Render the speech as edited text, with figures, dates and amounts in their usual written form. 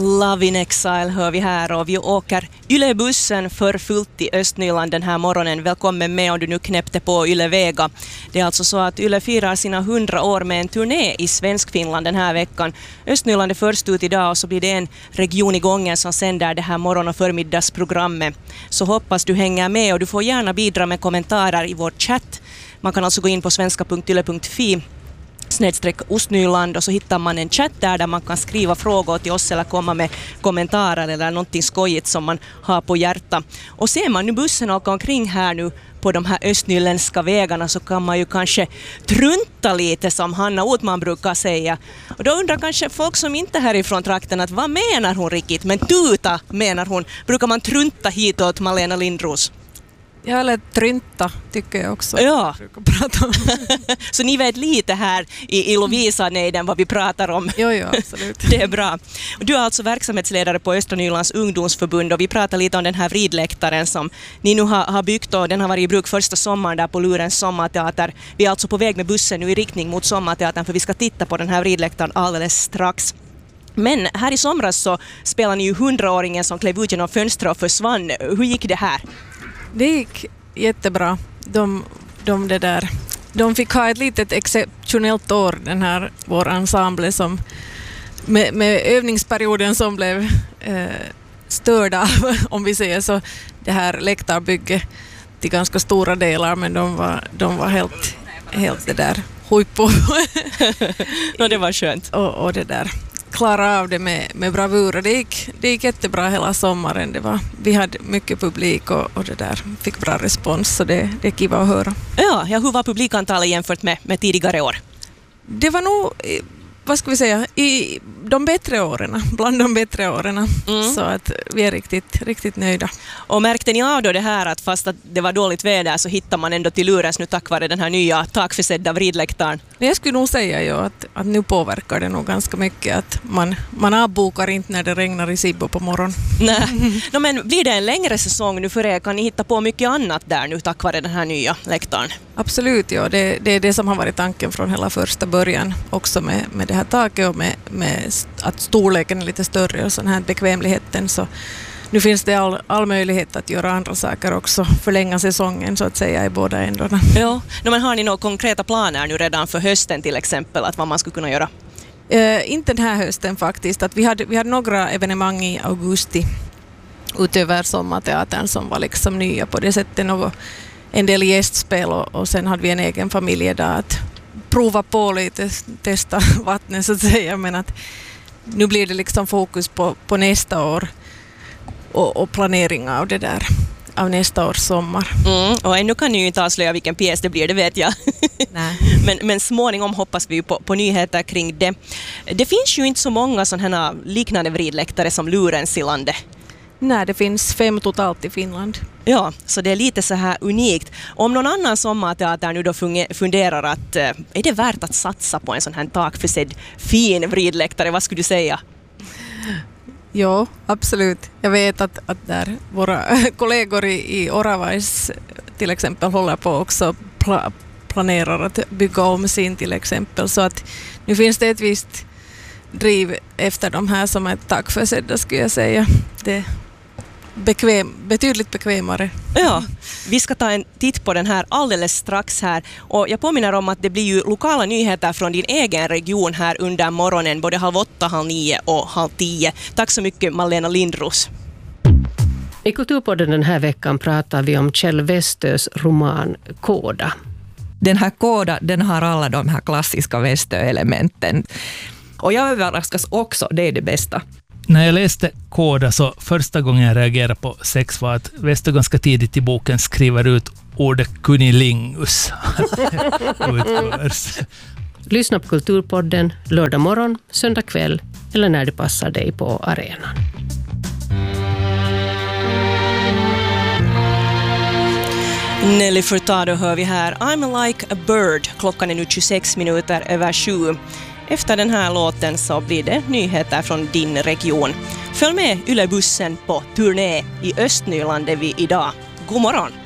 Love in Exile hör vi här och vi åker Yle-bussen för fullt i Östnyland den här morgonen. Välkommen med om du nu knäppte på Yle Vega. Det är alltså så att Yle firar sina 100 år med en turné i Svenskfinland den här veckan. Östnyland är först ut idag och så blir det en region i gången som sänder det här morgon- och förmiddagsprogrammet. Så hoppas du hänger med och du får gärna bidra med kommentarer i vår chatt. Man kan alltså gå in på svenska.yle.fi /Ostnyland och så hittar man en chatt där man kan skriva frågor till oss eller komma med kommentarer eller någonting skojigt som man har på hjärta. Och ser man nu bussen åka omkring här nu på de här östnyländska vägarna så kan man ju kanske trunta lite som Hanna Otman brukar säga. Och då undrar kanske folk som inte är härifrån trakten att vad menar hon riktigt? Men tuta menar hon. Brukar man trunta hitåt, Malena Lindros? Ja, eller trynta tycker jag också. Ja. Prata om. Så ni vet lite här i Lovisa-nejden vad vi pratar om. Jo, absolut. Det är bra. Du är alltså verksamhetsledare på Östra Nylands ungdomsförbund och vi pratar lite om den här vridläktaren som ni nu har byggt och den har varit i bruk första sommaren där på Lurens sommarteater. Vi är alltså på väg med bussen nu i riktning mot sommarteatern för vi ska titta på den här vridläktaren alldeles strax. Men här i somras så spelade ni ju 100-åringen som klev ut genom fönstret och försvann. Hur gick det här? Det gick jättebra. De fick ha ett litet exceptionellt år, den här vår ensemble som med övningsperioden som blev störd av, om vi säger så, det här läktarbygge till ganska stora delar, men de var helt det där huippo. No, det var skönt. Och det där klara av det med bravur. Det gick jättebra hela sommaren. Vi hade mycket publik och det där fick bra respons, så det är kiva att höra. Ja, hur var publikantalet jämfört med tidigare år? Det var nog, vad ska vi säga, i de bättre åren, bland de bättre åren. Så att vi är riktigt nöjda. Och märkte ni av då det här att fast att det var dåligt väder så hittar man ändå till Lurens nu tack vare den här nya takförsedda vridläktaren? Jag skulle nog säga ju att nu påverkar det nog ganska mycket att man avbokar inte när det regnar i Sibbo på morgon. Nej. Men blir det en längre säsong nu för er? Kan ni hitta på mycket annat där nu tack vare den här nya läktaren? Absolut, ja. Det är det som har varit tanken från hela första början också med det här taket och med att storleken är lite större och sån här bekvämligheten, så nu finns det all möjlighet att göra andra saker också, förlänga säsongen så att säga i båda ändarna. Ja, men har ni några konkreta planer nu redan för hösten till exempel, att vad man skulle kunna göra? Inte den här hösten faktiskt, att vi hade några evenemang i augusti utöver sommarteatern som var liksom nya på det sättet, en del gästspel och sen hade vi en egen familjedag att prova på lite, testa vattnet så att säga, men att nu blir det liksom fokus på nästa år och planering av det där, av nästa års sommar. Och ännu kan ni ju inte avslöja vilken pjäs det blir, det vet jag. Nej. men småningom hoppas vi på nyheter kring det. Det finns ju inte så många sådana liknande vridläktare som Lurens i landet. Nej, det finns 5 totalt i Finland. Ja, så det är lite så här unikt. Om någon annan sommarteater nu då funderar att är det värt att satsa på en sån här takförsedd fin vridläktare, vad skulle du säga? Ja, absolut. Jag vet att där våra kollegor i Oravais till exempel håller på också planerar att bygga om sin till exempel, så att nu finns det ett visst driv efter de här som är takförsedda, skulle jag säga. Det betydligt bekvämare. Ja, vi ska ta en titt på den här alldeles strax här. Och jag påminner om att det blir ju lokala nyheter från din egen region här under morgonen, både 7:30, 9:30 och 9:30. Tack så mycket, Malena Lindros. I Kulturpodden den här veckan pratar vi om Kjell Westös roman Kåda. Den här Kåda, den har alla de här klassiska Westö-elementen. Och jag överraskas också, det är det bästa. När jag läste Kåda så första gången jag reagerade på sex var att Westö ganska tidigt i boken skriver ut ordet kunilingus. Lyssna på Kulturpodden lördag morgon, söndag kväll eller när det passar dig på arenan. Nelly Furtado hör vi här. I'm like a bird. Klockan är nu 7:26. Efter den här låten så blir det nyheter från din region. Följ med Yle-bussen på turné i Östnyland är vi idag. God morgon!